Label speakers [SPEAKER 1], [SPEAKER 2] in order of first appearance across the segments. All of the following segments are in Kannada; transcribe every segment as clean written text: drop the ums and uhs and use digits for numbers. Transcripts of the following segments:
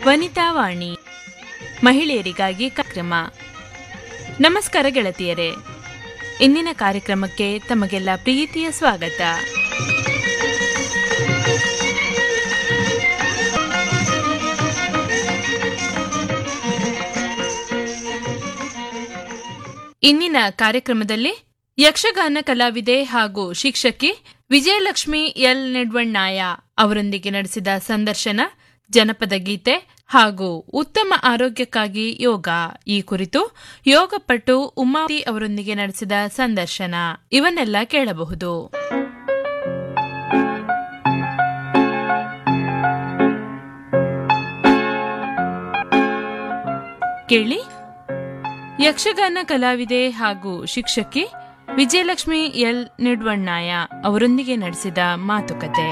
[SPEAKER 1] ವನಿತಾ ವಾಣಿ ಮಹಿಳೆಯರಿಗಾಗಿ ಕಾರ್ಯಕ್ರಮ. ನಮಸ್ಕಾರ ಗೆಳತಿಯರೇ, ಇಂದಿನ ಕಾರ್ಯಕ್ರಮಕ್ಕೆ ತಮಗೆಲ್ಲ ಪ್ರೀತಿಯ ಸ್ವಾಗತ. ಇಂದಿನ ಕಾರ್ಯಕ್ರಮದಲ್ಲಿ ಯಕ್ಷಗಾನ ಕಲಾವಿದೆ ಹಾಗೂ ಶಿಕ್ಷಕಿ ವಿಜಯಲಕ್ಷ್ಮಿ ಎಲ್ ನೆಡ್ವಣ್ಣಾಯ ಅವರೊಂದಿಗೆ ನಡೆಸಿದ ಸಂದರ್ಶನ, ಜನಪದ ಗೀತೆ ಹಾಗೂ ಉತ್ತಮ ಆರೋಗ್ಯಕ್ಕಾಗಿ ಯೋಗ ಈ ಕುರಿತು ಯೋಗಪಟು ಉಮಾವತಿ ಅವರೊಂದಿಗೆ ನಡೆಸಿದ ಸಂದರ್ಶನ ಇವನ್ನೆಲ್ಲ ಕೇಳಬಹುದು. ಕೇಳಿ, ಯಕ್ಷಗಾನ ಕಲಾವಿದೆ ಹಾಗೂ ಶಿಕ್ಷಕಿ ವಿಜಯಲಕ್ಷ್ಮಿ ಎಲ್ ನೆಡ್ವಣ್ಣಾಯ ಅವರೊಂದಿಗೆ ನಡೆಸಿದ ಮಾತುಕತೆ.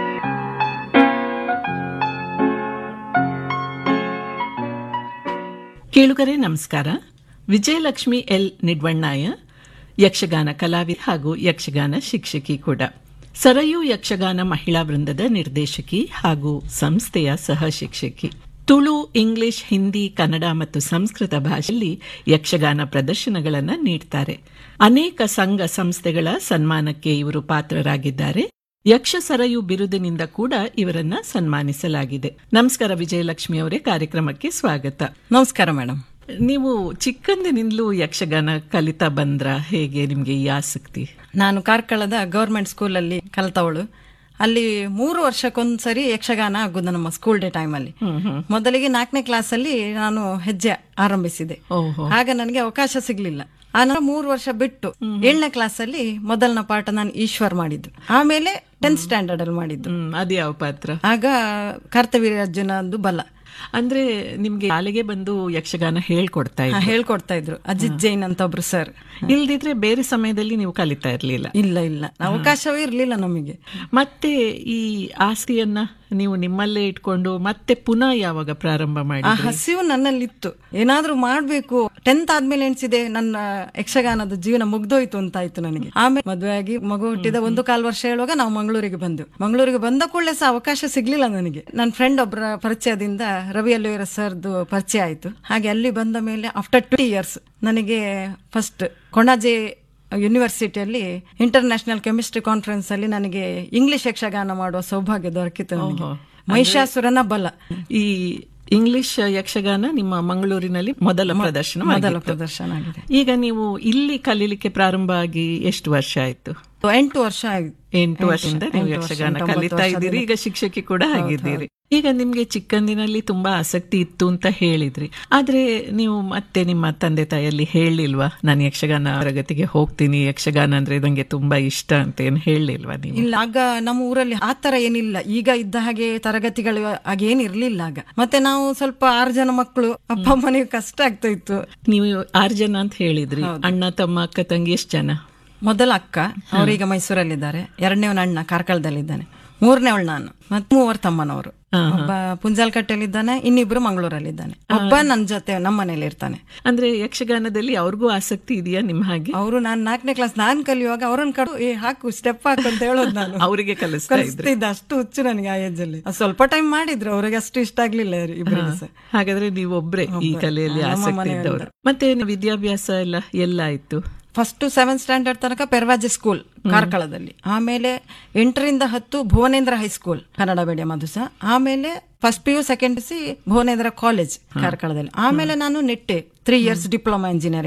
[SPEAKER 2] ಕೇಳುಗರೆ ನಮಸ್ಕಾರ. ವಿಜಯಲಕ್ಷ್ಮಿ ಎಲ್ ನೆಡ್ವಣ್ಣಾಯ ಯಕ್ಷಗಾನ ಕಲಾವಿದೆ ಹಾಗೂ ಯಕ್ಷಗಾನ ಶಿಕ್ಷಕಿ ಕೂಡ. ಸರಯು ಯಕ್ಷಗಾನ ಮಹಿಳಾ ವೃಂದದ ನಿರ್ದೇಶಕಿ ಹಾಗೂ ಸಂಸ್ಥೆಯ ಸಹ ಶಿಕ್ಷಕಿ. ತುಳು, ಇಂಗ್ಲಿಷ್, ಹಿಂದಿ, ಕನ್ನಡ ಮತ್ತು ಸಂಸ್ಕೃತ ಭಾಷೆಯಲ್ಲಿ ಯಕ್ಷಗಾನ ಪ್ರದರ್ಶನಗಳನ್ನು ನೀಡ್ತಾರೆ. ಅನೇಕ ಸಂಘ ಸಂಸ್ಥೆಗಳ ಸನ್ಮಾನಕ್ಕೆ ಇವರು ಪಾತ್ರರಾಗಿದ್ದಾರೆ. ಯಕ್ಷ ಸರಯು ಬಿರುದಿನಿಂದ ಕೂಡ ಇವರನ್ನ ಸನ್ಮಾನಿಸಲಾಗಿದೆ. ನಮಸ್ಕಾರ ವಿಜಯಲಕ್ಷ್ಮಿ ಅವರೇ, ಕಾರ್ಯಕ್ರಮಕ್ಕೆ ಸ್ವಾಗತ.
[SPEAKER 3] ನಮಸ್ಕಾರ ಮೇಡಮ್.
[SPEAKER 2] ನೀವು ಚಿಕ್ಕಂದಿನಿಂದಲೂ ಯಕ್ಷಗಾನ ಕಲಿತಾ ಬಂದ್ರ? ಹೇಗೆ ನಿಮ್ಗೆ ಈ ಆಸಕ್ತಿ?
[SPEAKER 3] ನಾನು ಕಾರ್ಕಳದ ಗವರ್ಮೆಂಟ್ ಸ್ಕೂಲಲ್ಲಿ ಕಲಿತವಳು. ಅಲ್ಲಿ 3 ವರ್ಷಕ್ಕೊಂದ್ಸರಿ ಯಕ್ಷಗಾನ ಆಗುದು ನಮ್ಮ ಸ್ಕೂಲ್ ಡೇ ಟೈಮಲ್ಲಿ. ಮೊದಲಿಗೆ 4ನೇ ಕ್ಲಾಸಲ್ಲಿ ನಾನು ಹೆಜ್ಜೆ ಆರಂಭಿಸಿದೆ. ಆಗ ನನಗೆ ಅವಕಾಶ ಸಿಗ್ಲಿಲ್ಲ. ಆನಂತರ 3 ವರ್ಷ ಬಿಟ್ಟು 7ನೇ ಕ್ಲಾಸಲ್ಲಿ ಮೊದಲನ ಪಾಠ ನಾನು ಈಶ್ವರ್ ಮಾಡಿದ್ದು. ಆಮೇಲೆ 10th ಸ್ಟ್ಯಾಂಡರ್ಡ್ ಅಲ್ಲಿ ಮಾಡಿದ್ದು.
[SPEAKER 2] ಅದ್ಯಾವ ಪಾತ್ರ?
[SPEAKER 3] ಆಗ ಕರ್ತವೀರ್ಯ ಅರ್ಜುನದು ಬಲ.
[SPEAKER 2] ಅಂದ್ರೆ ನಿಮ್ಗೆ ಶಾಲೆಗೆ ಬಂದು ಯಕ್ಷಗಾನ ಹೇಳ್ಕೊಡ್ತಾ
[SPEAKER 3] ಇದ್ರು ಅಜಿತ್ ಜೈನ್ ಅಂತ ಒಬ್ರು ಸರ್.
[SPEAKER 2] ಇಲ್ದಿದ್ರೆ ಬೇರೆ ಸಮಯದಲ್ಲಿ ನೀವು ಕಲಿತಾ ಇರ್ಲಿಲ್ಲ?
[SPEAKER 3] ಇಲ್ಲ, ಅವಕಾಶವೇ ಇರ್ಲಿಲ್ಲ ನಮಗೆ.
[SPEAKER 2] ಮತ್ತೆ ಈ ಆಸಕ್ತಿಯನ್ನ ನೀವು ನಿಮ್ಮಲ್ಲೇ ಇಟ್ಕೊಂಡು ಮತ್ತೆ ಪುನಃ ಯಾವಾಗ ಪ್ರಾರಂಭ ಮಾಡಿ?
[SPEAKER 3] ಆ ಹಸಿವು ನನ್ನಲ್ಲಿತ್ತು, ಏನಾದ್ರೂ ಮಾಡ್ಬೇಕು. 10th ಆದ್ಮೇಲೆ ಎಣಿಸಿದೆ ನನ್ನ ಯಕ್ಷಗಾನದ ಜೀವನ ಮುಗ್ದೋಯ್ತು ಅಂತ ಆಯ್ತು ನನಗೆ. ಆಮೇಲೆ ಮದುವೆ ಆಗಿ ಮಗು ಹುಟ್ಟಿದ 1.25 ವರ್ಷ ಹೇಳುವಾಗ ನಾವು ಮಂಗಳೂರಿಗೆ ಬಂದ ಕೂಡಲೇ ಸಹ ಅವಕಾಶ ಸಿಗ್ಲಿಲ್ಲ ನನಗೆ. ನನ್ನ ಫ್ರೆಂಡ್ ಒಬ್ಬರ ಪರಿಚಯದಿಂದ ರವಿ ಅಲ್ಲಿವರ ಸರ್ದು ಪರಿಚಯ ಆಯ್ತು. ಹಾಗೆ ಅಲ್ಲಿ ಬಂದ ಮೇಲೆ ಆಫ್ಟರ್ 20 years ನನಗೆ first Konaje ಯೂನಿವರ್ಸಿಟಿಯಲ್ಲಿ international chemistry conference ಅಲ್ಲಿ ನನಗೆ ಇಂಗ್ಲಿಷ್ ಯಕ್ಷಗಾನ ಮಾಡುವ ಸೌಭಾಗ್ಯ ದೊರಕಿತು ನನಗೆ. ಮಹಿಷಾಸುರನ ಬಲ.
[SPEAKER 2] ಈ ಇಂಗ್ಲಿಷ್ ಯಕ್ಷಗಾನ ನಿಮ್ಮ ಮಂಗಳೂರಿನಲ್ಲಿ ಮೊದಲ ಪ್ರದರ್ಶನ ಆಗಿದೆ. ಈಗ ನೀವು ಇಲ್ಲಿ ಕಲೀಲಿಕ್ಕೆ ಪ್ರಾರಂಭ ಆಗಿ ಎಷ್ಟು ವರ್ಷ ಆಯ್ತು?
[SPEAKER 3] 8 ವರ್ಷ ಆಯ್ತು.
[SPEAKER 2] 8 ವರ್ಷದಿಂದ ನೀವು ಯಕ್ಷಗಾನ ಕಲಿತಾ ಇದ್ದೀರಿ, ಈಗ ಶಿಕ್ಷಕಿ ಕೂಡ ಆಗಿದ್ದೀರಿ. ಈಗ ನಿಮ್ಗೆ ಚಿಕ್ಕಂದಿನಲ್ಲಿ ತುಂಬಾ ಆಸಕ್ತಿ ಇತ್ತು ಅಂತ ಹೇಳಿದ್ರಿ, ಆದ್ರೆ ನೀವು ಮತ್ತೆ ನಿಮ್ಮ ತಂದೆ ತಾಯಿಯಲ್ಲಿ ಹೇಳಿಲ್ವಾ ನಾನು ಯಕ್ಷಗಾನ ತರಗತಿಗೆ ಹೋಗ್ತೀನಿ, ಯಕ್ಷಗಾನ ಅಂದ್ರೆ ನಂಗೆ ತುಂಬಾ ಇಷ್ಟ ಅಂತ ಏನ್ ಹೇಳಿಲ್ವಾ ನೀವು?
[SPEAKER 3] ಇಲ್ಲ, ಆಗ ನಮ್ಮ ಊರಲ್ಲಿ ಆತರ ಏನಿಲ್ಲ. ಈಗ ಇದ್ದ ಹಾಗೆ ತರಗತಿಗಳು ಹಾಗೇನಿರ್ಲಿಲ್ಲ ಆಗ. ಮತ್ತೆ ನಾವು ಸ್ವಲ್ಪ 6 ಜನ ಮಕ್ಕಳು, ಅಪ್ಪ ಅಮ್ಮನಿಗೆ ಕಷ್ಟ ಆಗ್ತಾ ಇತ್ತು.
[SPEAKER 2] ನೀವು 6 ಜನ ಅಂತ ಹೇಳಿದ್ರಿ. ಅಣ್ಣ ತಮ್ಮ ಅಕ್ಕ ತಂಗಿ ಎಷ್ಟು ಜನ?
[SPEAKER 3] ಮೊದಲ ಅಕ್ಕ, ಅವರೀಗ ಮೈಸೂರಲ್ಲಿದ್ದಾರೆ. 2ನೇವನ ಅಣ್ಣ ಕಾರ್ಕಳದಲ್ಲಿದ್ದಾನೆ. 3ನೇವಳು ನಾನು. ಮತ್ತೆ 3 ತಮ್ಮನವರು. ಒಬ್ಬ ಪುಂಜಾಲ್ಕಟ್ಟೆಯಲ್ಲಿದ್ದಾನೆ, ಇನ್ನಿಬ್ರು ಮಂಗಳೂರಲ್ಲಿದ್ದಾನೆ. ಒಬ್ಬ ನನ್ನ ಜೊತೆ ನಮ್ಮ ಮನೇಲಿ ಇರ್ತಾನೆ.
[SPEAKER 2] ಅಂದ್ರೆ ಯಕ್ಷಗಾನದಲ್ಲಿ ಅವ್ರಿಗೂ ಆಸಕ್ತಿ ಇದೆಯಾ ನಿಮ್ಮ ಹಾಗೆ?
[SPEAKER 3] ಅವರು ನಾನು 4ನೇ ಕ್ಲಾಸ್ ನಾನು ಕಲಿಯುವಾಗ ಅವರನ್ನ ಕಡು ಹಾಕು ಸ್ಟೆಪ್ ಹಾಕು ಅಂತ ಹೇಳೋದು ನಾನು.
[SPEAKER 2] ಅವರಿಗೆ ಕಲಿಸ್ತಿದ್ದ.
[SPEAKER 3] ಅಷ್ಟು ಹುಚ್ಚು ನನಗೆ ಆ ಏಜ್ ಅಲ್ಲಿ. ಸ್ವಲ್ಪ ಟೈಮ್ ಮಾಡಿದ್ರು, ಅವ್ರಿಗೆ ಅಷ್ಟು ಇಷ್ಟ ಆಗ್ಲಿಲ್ಲ ಇಬ್ಬರಿಗೂ ಸಹ.
[SPEAKER 2] ಹಾಗಾದ್ರೆ ನೀವು ಒಬ್ರೆ ಈ ಕಲೆಯಲ್ಲಿ ಆಸಕ್ತಿ ಇದ್ದವರು. ಮತ್ತೆ ವಿದ್ಯಾಭ್ಯಾಸ ಎಲ್ಲ ಆಯ್ತು?
[SPEAKER 3] ಫಸ್ಟ್ 7th ಸ್ಟ್ಯಾಂಡರ್ಡ್ ತನಕ ಪೆರ್ವಾಜೆ ಸ್ಕೂಲ್ ಕಾರ್ಕಳದಲ್ಲಿ. ಆಮೇಲೆ 8ರಿಂದ 10 ಭುವನೇಂದ್ರ ಹೈಸ್ಕೂಲ್ ಕನ್ನಡ ಮೀಡಿಯಂ ಅದು ಸಹ. ಆಮೇಲೆ first PU second PUC Bhuvanendra college ಕಾರ್ಕಳದಲ್ಲಿ. ಆಮೇಲೆ ನಾನು ನೆಟ್ಟೆ 3 years ಡಿಪ್ಲೊಮಾ ಇಂಜಿನಿಯರಿಂಗ್